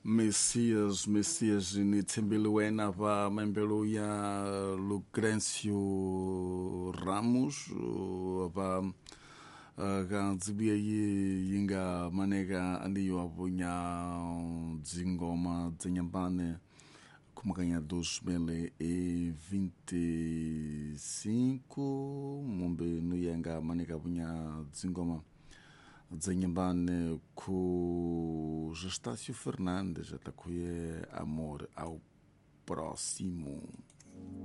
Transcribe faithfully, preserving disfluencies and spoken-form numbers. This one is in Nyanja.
Messias, Messias ni tembelewena va membelo ya Lucrâncio Ramos va ganzibia yi yinga manega andiyo apunya dzingoma dzanyambane kumakanya dois mil e vinte e cinco mumbe nuyanga manega apunya dzingoma dzanyambane com Gestácio Fernandes, atakuye Amor ao Próximo.